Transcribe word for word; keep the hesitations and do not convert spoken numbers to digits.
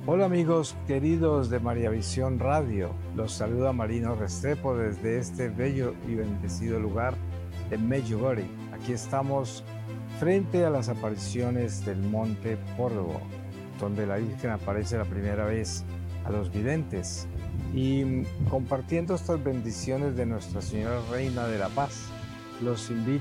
Hola amigos queridos de María Visión Radio, los saluda Marino Restrepo desde este bello y bendecido lugar de Medjugorje. Aquí estamos frente a las apariciones del Monte Porvo, donde la Virgen aparece la primera vez a los videntes y compartiendo estas bendiciones de Nuestra Señora Reina de la Paz. Los invito